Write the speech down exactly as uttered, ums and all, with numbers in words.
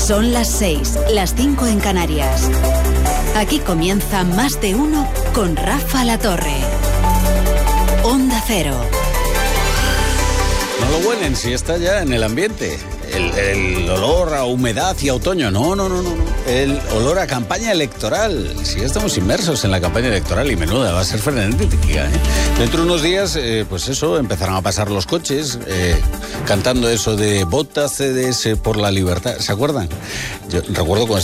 Son las seis, las cinco en Canarias. Aquí comienza Más de Uno con Rafa Latorre. Onda Cero. No lo huelen si está ya en el ambiente. El, el olor a humedad y a otoño. No, no, no, no, no. El olor a campaña electoral. Si ya estamos inmersos en la campaña electoral y menuda, va a ser frenética, ¿eh? Dentro de unos días, eh, pues eso, empezarán a pasar los coches eh, cantando eso de vota C D S por la libertad. ¿Se acuerdan? Yo recuerdo cuando